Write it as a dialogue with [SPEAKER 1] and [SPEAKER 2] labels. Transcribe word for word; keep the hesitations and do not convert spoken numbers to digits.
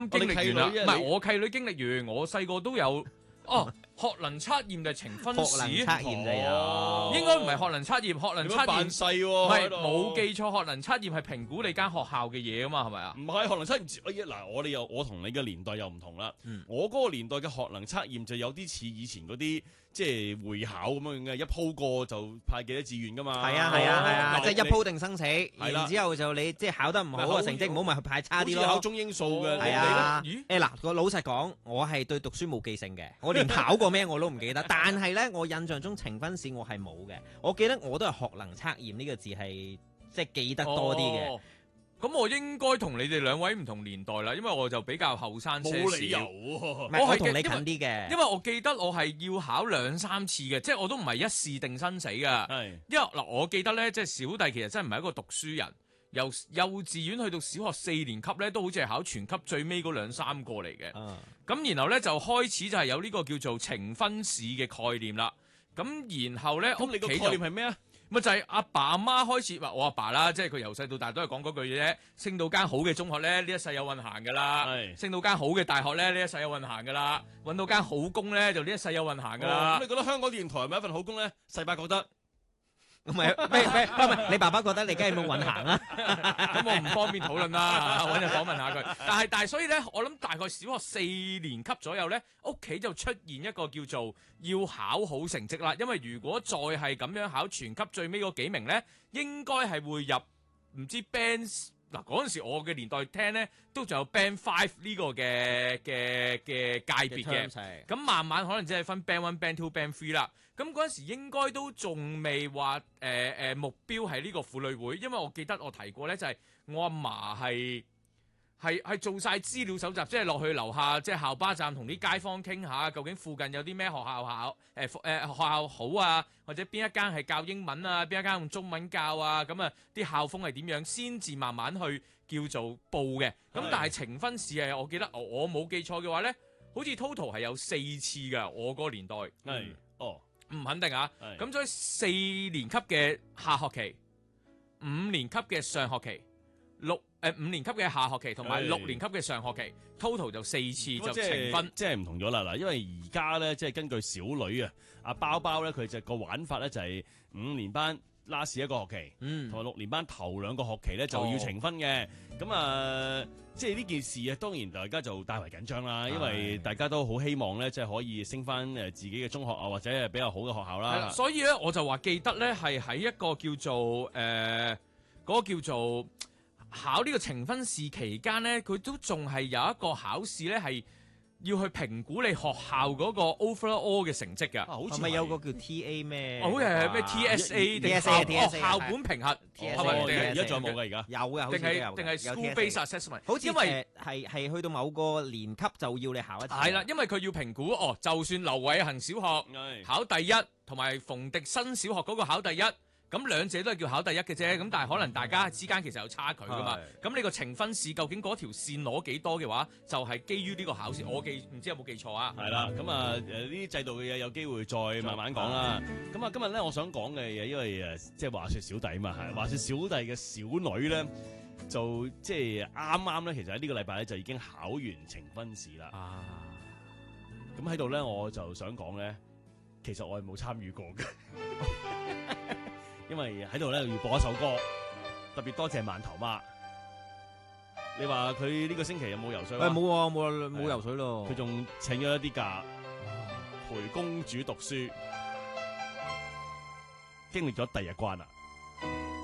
[SPEAKER 1] 經歷完啦，唔係我契女經歷完，我細個都有哦。學能測驗就係呈分試，
[SPEAKER 2] 學能測驗就有，
[SPEAKER 1] 應該唔係學能測驗，學能測驗
[SPEAKER 3] 細喎，
[SPEAKER 1] 唔係冇記錯，學能測驗係評估你間學校嘅嘢啊嘛，係咪啊？
[SPEAKER 3] 唔係學能測驗，哎呀嗱，我哋又我同你嘅年代又唔同啦。嗯、我嗰個年代嘅學能測驗就有啲似以前嗰啲即係會考咁樣嘅，一鋪過就派幾多志願噶嘛。
[SPEAKER 2] 係啊係啊係啊，
[SPEAKER 3] 哦、
[SPEAKER 2] 即係一鋪定生死，然之後就你即係考得唔好啊，成績唔好咪派差啲咯。
[SPEAKER 3] 考中英數嘅
[SPEAKER 2] 係啊。誒嗱，個老實講，我係對讀書冇記性嘅，我連考過咩我都唔記得。但係咧，我印象中呈分試我係冇嘅。我記得我都係學能測驗呢個字係即係記得多啲嘅。
[SPEAKER 1] 咁、哦、我應該同你哋兩位唔同年代啦，因為我就比較後生些少。
[SPEAKER 3] 冇理由喎、
[SPEAKER 2] 啊，我同你近啲嘅。
[SPEAKER 1] 因為我記得我係要考兩三次嘅，即係我都唔係一試定生死噶。係，因為嗱，我記得咧，即係小弟其實真係唔係一個讀書人。由幼稚園去到小學四年級咧，都好似係考全級最尾嗰兩三個嚟嘅。咁、啊、然後咧就開始就係有呢個叫做呈分試嘅概念啦。咁然後咧，
[SPEAKER 3] 咁你個概念係咩啊？
[SPEAKER 1] 咪就係阿爸阿媽開始話我阿爸啦，即係佢由細到大都係講嗰句嘢啫。升到間好嘅中學咧，呢一世有運行噶啦；升到間好嘅大學咧，呢一世有運行噶啦；揾到間好工咧，就呢一世有運行噶啦。咁、
[SPEAKER 3] 哦、你覺得香港電台係咪一份好工咧？細伯覺得。
[SPEAKER 2] 唔係，咩咩唔你爸爸覺得你梗係冇運行啊？
[SPEAKER 1] 咁我唔方便討論啦，揾人訪問下佢。但係但係，所以咧，我諗大概小學四年級左右咧，屋企就出現一個叫做要考好成績啦。因為如果再係咁樣考全級最尾嗰幾名咧，應該係會入唔知 band 嗱嗰陣時，我嘅年代聽咧都仲有 band five 呢個嘅嘅嘅界別嘅。咁慢慢可能只係分 band one、band two、band three 啦。咁嗰陣時應該都仲未話誒誒目標係呢個婦女會，因為我記得我提過咧，就係、是、我阿嫲係係係做晒資料搜集，即係落去樓下即係校巴站同啲街坊傾下，究竟附近有啲咩學校考誒誒、呃、學校好啊，或者邊一間係教英文啊，邊一間用中文教啊，咁啊啲校風係點樣，先至慢慢去叫做報嘅。咁但係呈分試係我記得我冇記錯嘅話咧，好似 total 係有四次㗎，我嗰個年代係、
[SPEAKER 3] 嗯、哦。
[SPEAKER 1] 唔肯定啊，咁所以四年級嘅下學期、五年級嘅上學期、六誒、呃、五年級嘅下學期同埋六年級嘅上學期 ，total 就四次就呈分，
[SPEAKER 3] 即係唔同咗啦嗱。因為而家咧，即係根據小女啊，阿包包咧，佢就個玩法咧就係五年班 last 一個學期，嗯，同埋六年班頭兩個學期咧就要呈分嘅。咁、哦、啊，即係呢件事啊，當然大家就大為緊張啦，因為大家都好希望咧，即係可以升翻誒自己嘅中學啊，或者係比較好嘅學校啦。
[SPEAKER 1] 所以咧，我就話記得咧，係喺一個叫做誒嗰、呃嗰個叫做考呢個呈分試期間咧，佢都仲係有一個考試咧係。要去評估你學校嗰個 overall 嘅成績㗎，
[SPEAKER 2] 係咪有個叫 T A 咩？
[SPEAKER 1] 好似係咩 T S A 定校校本評核？係咪？而家仲有冇㗎？而家有嘅，定係定係 school based assessment？
[SPEAKER 2] 好似因為係係去到某個年級就要你考一次。
[SPEAKER 1] 係啦，因為佢要評估哦，就算劉偉恒小學考第一，同埋馮迪新小學嗰個考第一。咁兩者都係叫考第一嘅啫，咁但係可能大家之間其實有差距噶嘛。咁你個呈分試究竟嗰條線攞幾多嘅話，就係、是、基於呢個考試。我記唔知有冇記錯啊？
[SPEAKER 3] 係啦，咁啊誒呢啲制度嘅嘢有機會再慢慢講啦。咁啊今日咧我想講嘅嘢，因為誒即係話説小弟嘛，係話説小弟嘅小女咧，就即係啱啱咧，其實喺呢個禮拜咧就已經考完呈分試啦。啊，咁喺度咧我就想講咧，其實我係冇參與過嘅。因為喺度咧要播一首歌，特別多謝饅頭媽。你話佢呢個星期有冇游水？
[SPEAKER 2] 誒冇啊，冇冇游水咯。
[SPEAKER 3] 佢仲請咗一啲假，陪公主讀書，經歷咗第一關啦。